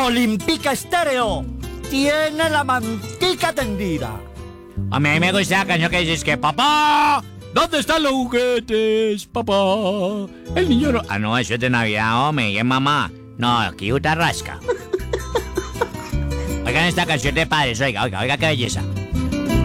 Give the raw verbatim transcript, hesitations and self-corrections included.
Olímpica Estéreo tiene la mantica tendida. A mí me gusta la canción que dices que papá, ¿dónde están los juguetes, papá? El niño no... Ah, no, eso es de Navidad, hombre, y es mamá. No, aquí Uta rasca. Oigan esta canción de padres, oiga, oiga, oiga qué belleza.